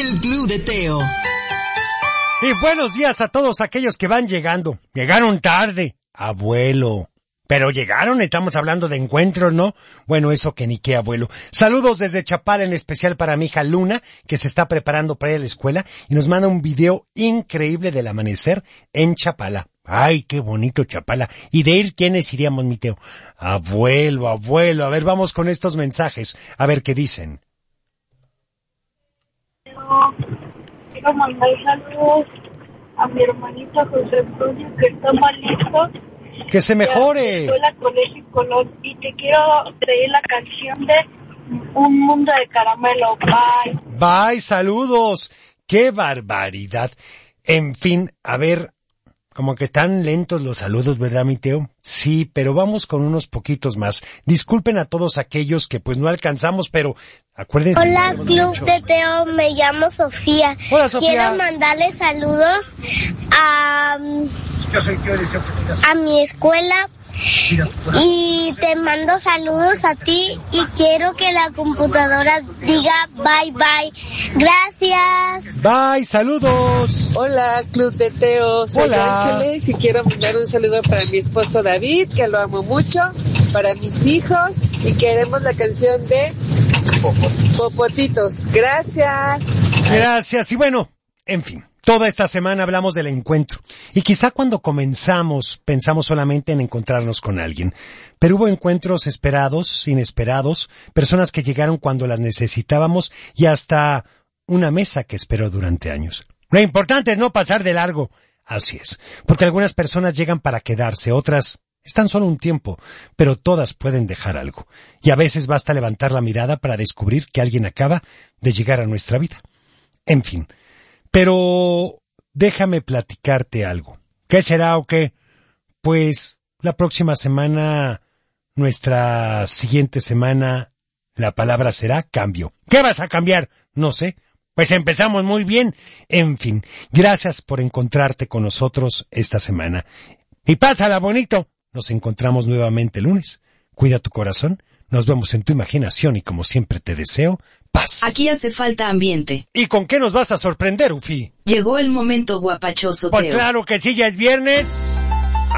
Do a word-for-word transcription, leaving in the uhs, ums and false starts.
El Club de Teo. Y buenos días a todos aquellos que van llegando. Llegaron tarde, abuelo. Pero llegaron, estamos hablando de encuentros, ¿no? Bueno, eso que ni qué, abuelo. Saludos desde Chapala, en especial para mi hija Luna, que se está preparando para ir a la escuela y nos manda un video increíble del amanecer en Chapala. Ay, qué bonito Chapala. ¿Y de ir quiénes iríamos, mi Teo? Abuelo, abuelo. A ver, vamos con estos mensajes. A ver qué dicen. Quiero mandar saludos a mi hermanito José Antonio, que está malito. ¡Que se mejore! Escuela Colegio Colón, y te quiero pedir la canción de Un Mundo de Caramelo. Bye. Bye, saludos. ¡Qué barbaridad! En fin, a ver, como que están lentos los saludos, ¿verdad, mi Teo? Sí, pero vamos con unos poquitos más. Disculpen a todos aquellos que pues no alcanzamos, pero acuérdense. Hola, Club mucho. de Teo, me llamo Sofía. Hola, Sofía. Quiero mandarle saludos a, yo soy yo, deseo que a mi escuela y te mando saludos a ti y quiero que la computadora diga bye bye. Gracias. Bye, saludos. Hola, Club de Teo. Soy Hola. Ángeles y quiero mandar un saludo para mi esposo David, que lo amo mucho, para mis hijos y queremos la canción de Popotitos. Gracias. Gracias. Y bueno, en fin, toda esta semana hablamos del encuentro. Y quizá cuando comenzamos pensamos solamente en encontrarnos con alguien. Pero hubo encuentros esperados, inesperados, personas que llegaron cuando las necesitábamos y hasta una mesa que esperó durante años. Lo importante es no pasar de largo. Así es, porque algunas personas llegan para quedarse, otras están solo un tiempo, pero todas pueden dejar algo. Y a veces basta levantar la mirada para descubrir que alguien acaba de llegar a nuestra vida. En fin, pero déjame platicarte algo. ¿Qué será o qué? Pues la próxima semana, nuestra siguiente semana, la palabra será cambio. ¿Qué vas a cambiar? No sé. Pues empezamos muy bien. En fin, gracias por encontrarte con nosotros esta semana. Y pásala bonito. Nos encontramos nuevamente el lunes. Cuida tu corazón. Nos vemos en tu imaginación y como siempre te deseo paz. Aquí hace falta ambiente. ¿Y con qué nos vas a sorprender, Ufi? Llegó el momento guapachoso, Pues Teo. claro que sí, ya es viernes.